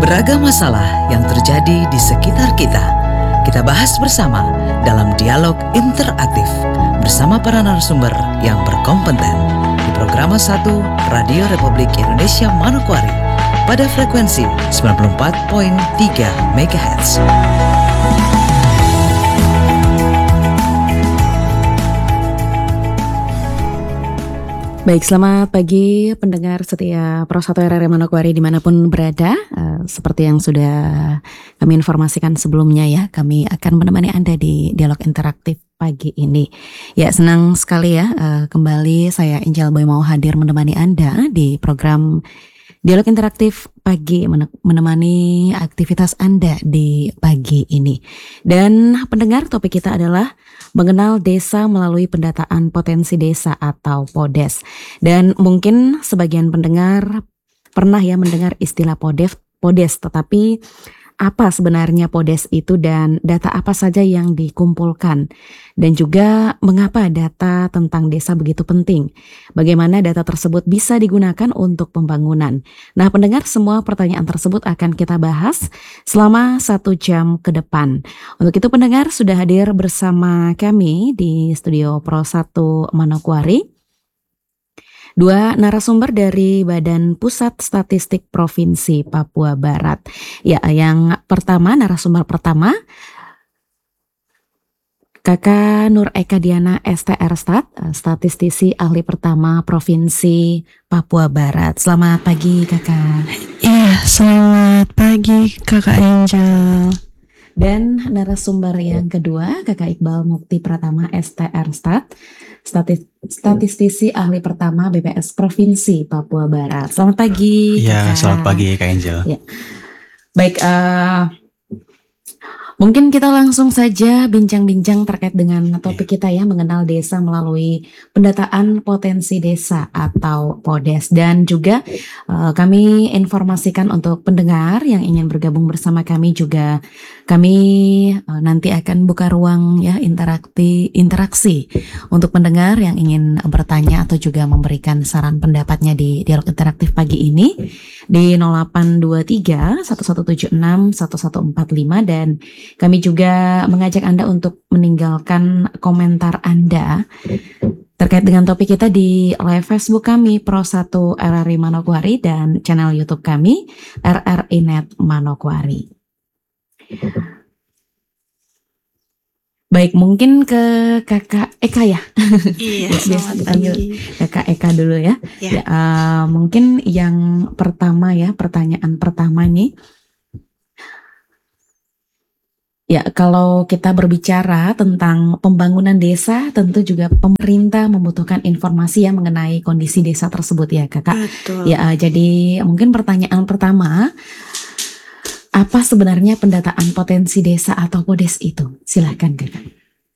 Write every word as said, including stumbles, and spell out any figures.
Beragam masalah yang terjadi di sekitar kita, kita bahas bersama dalam dialog interaktif bersama para narasumber yang berkompeten di Programa satu Radio Republik Indonesia Manokwari pada frekuensi sembilan puluh empat koma tiga megahertz. Baik, selamat pagi pendengar setia Pro satu R R I Manokwari dimanapun berada. Uh, seperti yang sudah kami informasikan sebelumnya ya, kami akan menemani Anda di dialog interaktif pagi ini. Ya, senang sekali ya, uh, kembali saya Angel Boy mau hadir menemani Anda di program dialog interaktif pagi, menemani aktivitas Anda di pagi ini. Dan pendengar, topik kita adalah mengenal desa melalui pendataan potensi desa atau PODES. Dan mungkin sebagian pendengar pernah ya mendengar istilah PODES, PODES, tetapi apa sebenarnya PODES itu dan data apa saja yang dikumpulkan, dan juga mengapa data tentang desa begitu penting, bagaimana data tersebut bisa digunakan untuk pembangunan. Nah pendengar, semua pertanyaan tersebut akan kita bahas selama satu jam ke depan. Untuk itu pendengar, sudah hadir bersama kami di studio Pro satu Manokwari dua narasumber dari Badan Pusat Statistik Provinsi Papua Barat. Ya, yang pertama, narasumber pertama Kakak Nur Eka Diana S T R Stat, statistisi ahli pertama Provinsi Papua Barat. Selamat pagi Kakak. Iya, selamat pagi Kakak Angel. Dan narasumber yang kedua Kakak Iqbal Mukti Pratama S T R Stat, statis, statistisi ahli pertama B P S Provinsi Papua Barat. Selamat pagi. Iya, selamat pagi Kak Angel. Ya. Baik, uh, mungkin kita langsung saja bincang-bincang terkait dengan topik kita ya, mengenal desa melalui pendataan potensi desa atau PODES. Dan juga uh, kami informasikan untuk pendengar yang ingin bergabung bersama kami juga, kami uh, nanti akan buka ruang ya interakti, interaksi untuk pendengar yang ingin bertanya atau juga memberikan saran pendapatnya di dialog interaktif pagi ini di nol delapan dua tiga satu satu tujuh enam satu satu empat lima, dan kami juga mengajak Anda untuk meninggalkan komentar Anda terkait dengan topik kita di live Facebook kami Pro satu R R I Manokwari dan channel YouTube kami R R I Net Manokwari. Baik, mungkin ke Kakak Eka ya. Iya, Ya, biasa dipanggil Kakak Eka dulu ya. Ya. Ya, uh, mungkin yang pertama ya, pertanyaan pertama nih. Ya, kalau kita berbicara tentang pembangunan desa, tentu juga pemerintah membutuhkan informasi ya mengenai kondisi desa tersebut ya, Kakak. Betul. Ya, uh, jadi mungkin pertanyaan pertama, apa sebenarnya pendataan potensi desa atau PODES itu? Silakan, Kakak.